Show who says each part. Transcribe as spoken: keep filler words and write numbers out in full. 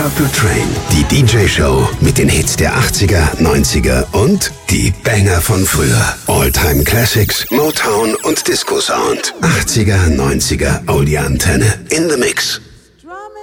Speaker 1: Purple Train. Die D J-Show mit den Hits der achtziger, neunziger und die Banger von früher. All-Time Classics, Motown und Disco Sound. achtziger, neunziger Audio-Antenne. In the Mix.